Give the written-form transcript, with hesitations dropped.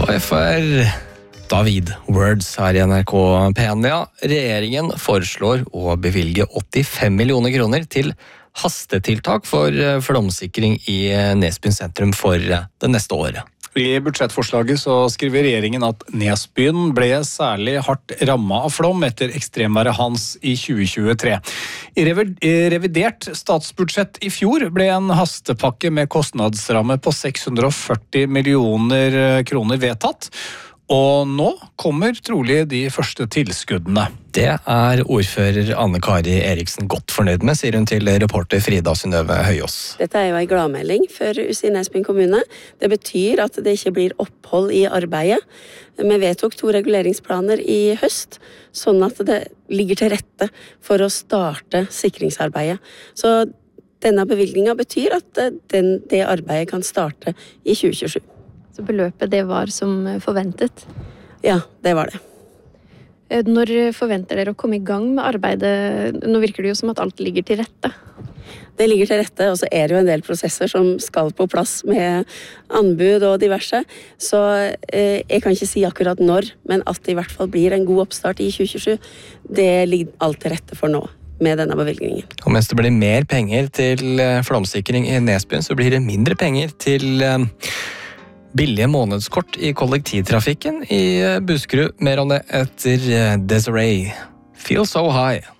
KFR David Words her I NRK P1. Ja, regjeringen foreslår å bevilge 85 millioner kroner til hastetiltak for flomsikring I Nesbyen sentrum for det neste året. I budsjettforslaget så skriver regjeringen at Nesbyen ble særlig hardt rammet av flom etter ekstremværet Hans I 2023. I revidert statsbudsjett I fjor ble en hastepakke med kostnadsramme på 640 millioner kroner vedtatt. Og nå kommer trolig de første tilskuddene. Det ordfører Anne-Kari Eriksen godt fornøyd med, sier hun til reporter Frida Synnøve Høyås. Dette jo en gladmelding for oss I Nesbyen kommune. Det betyr at det ikke blir opphold I arbeidet. Vi vedtok 2 reguleringsplaner I høst, sånn at det ligger til rette for å starte sikringsarbeidet. Så denne bevilgningen betyr at det arbeidet kan starte I 2027. Så beløpet det var som forventet? Ja, det var det. Når forventer dere å komme I gang med arbeidet? Nå virker det jo som at alt ligger til rette. Det ligger til rette, og så det jo en del prosesser som skal på plass med anbud og diverse. Så jeg kan ikke si akkurat når, men at det I hvert fall blir en god oppstart I 2027, det ligger alt til rette for nå med denne bevilgningen. Og mens det blir mer penger til flomsikring I Nesbyen, så blir det mindre penger til billige månedskort I kollektivtrafikken I Buskerud. Mer om det etter Desiree. Feel so high.